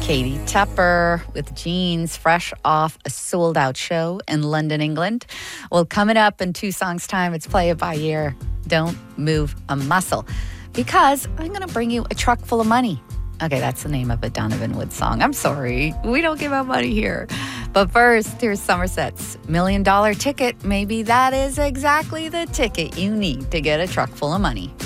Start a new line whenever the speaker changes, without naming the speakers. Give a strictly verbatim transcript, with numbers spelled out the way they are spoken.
Katie Tupper with Jeans, fresh off a sold-out show in London, England. Well, coming up in two songs' time, it's Play It By Ear. Don't move a muscle, because I'm going to bring you a truck full of money. Okay, that's the name of a Donovan Wood song. I'm sorry. We don't give out money here. But first, here's Somerset's Million Dollar Ticket. Maybe that is exactly the ticket you need to get a truck full of money.